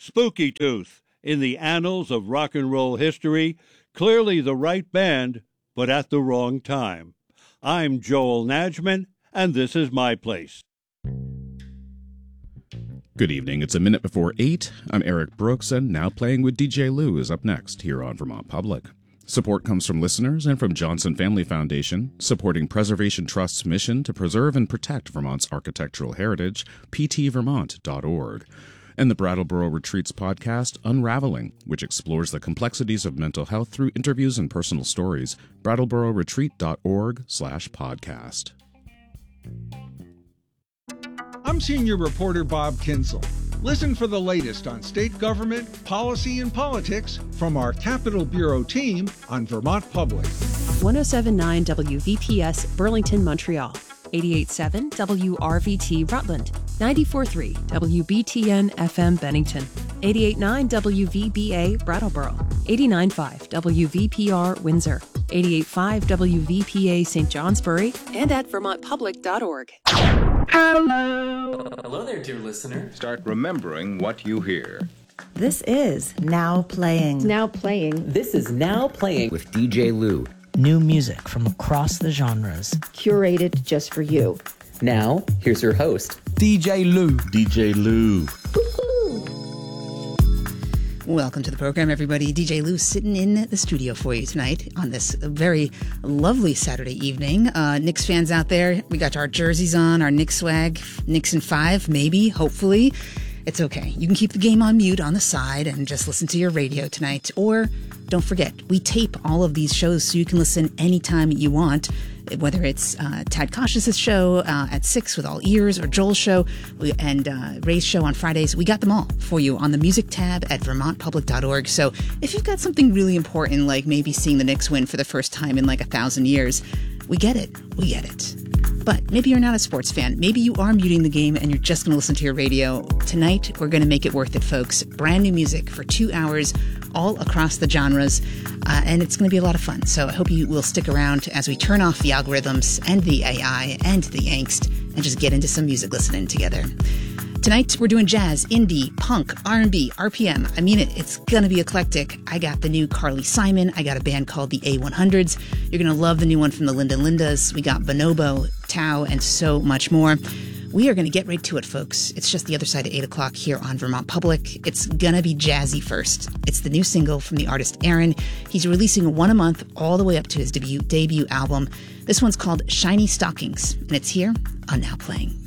Spooky Tooth, in the annals of rock and roll history, clearly the right band, but at the wrong time. I'm Joel Najman, and this is My Place. Good evening. It's a minute before 8. I'm Eric Brooks, and Now Playing with DJ Lou is up next here on Vermont Public. Support comes from listeners and from Johnson Family Foundation, supporting Preservation Trust's mission to preserve and protect Vermont's architectural heritage, ptvermont.org. And the Brattleboro Retreats podcast, Unraveling, which explores the complexities of mental health through interviews and personal stories, brattlebororetreat.org/podcast. I'm Senior Reporter Bob Kinsel. Listen for the latest on state government, policy, and politics from our Capitol Bureau team on Vermont Public. 107.9 WVPS Burlington, Montreal. 88.7 WRVT Rutland. 94.3 WBTN FM Bennington. 88.9 WVBA Brattleboro. 89.5 WVPR Windsor. 88.5 WVPA St. Johnsbury. And at vermontpublic.org. Hello! Hello there, dear listener. Start remembering what you hear. This is Now Playing. Now Playing. This is Now Playing with DJ Lou. New music from across the genres. Curated just for you. Now, here's your host, DJ Lou. DJ Lou. Welcome to the program, everybody. DJ Lou sitting in the studio for you tonight on this very lovely Saturday evening. Knicks fans out there, we got our jerseys on, our Knicks swag, Knicks in 5, maybe, hopefully. It's okay. You can keep the game on mute on the side and just listen to your radio tonight. Or don't forget, we tape all of these shows so you can listen anytime you want, whether it's Tad Cautious' show at 6 with All Ears, or Joel's show and Ray's show on Fridays. We got them all for you on the music tab at vermontpublic.org. So if you've got something really important, like maybe seeing the Knicks win for the first time in like 1,000 years, we get it. We get it. But maybe you're not a sports fan. Maybe you are muting the game and you're just going to listen to your radio. Tonight, we're going to make it worth it, folks. Brand new music for 2 hours, all across the genres. And it's going to be a lot of fun. So I hope you will stick around as we turn off the algorithms and the AI and the angst and just get into some music listening together. Tonight, we're doing jazz, indie, punk, R&B, RPM. I mean it. It's going to be eclectic. I got the new Carly Simon. I got a band called the A100s. You're going to love the new one from the Linda Lindas. We got Bonobo, Tao, and so much more. We are going to get right to it, folks. It's just the other side of 8 o'clock here on Vermont Public. It's going to be jazzy first. It's the new single from the artist Aaron. He's releasing one a month all the way up to his debut album. This one's called Shiny Stockings, and it's here on Now Playing.